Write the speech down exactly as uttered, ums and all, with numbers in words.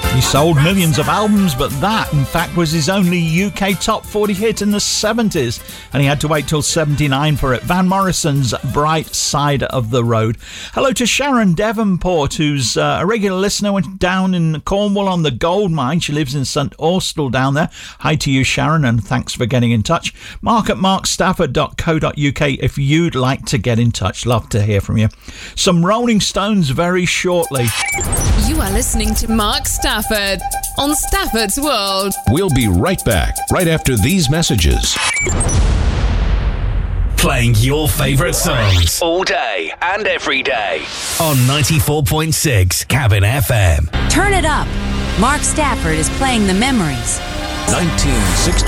He sold millions of albums, but that, in fact, was his only U K top forty hit in the seventies, and he had to wait till seventy-nine for it. Van Morrison's Bright Side of the Road. Hello to Sharon Devonport, who's uh, a regular listener, went down in Cornwall on the gold mine. She lives in St Austell down there. Hi to you, Sharon, and thanks for getting in touch. Mark at mark stafford dot co dot uk if you'd like to get in touch. Love to hear from you. Some Rolling Stones very shortly. You are listening to Mark Stafford on Stafford's World. We'll be right back, right after these messages. Playing your favourite songs all day and every day on ninety-four point six Cabin F M. Turn it up. Mark Stafford is playing the memories. nineteen sixty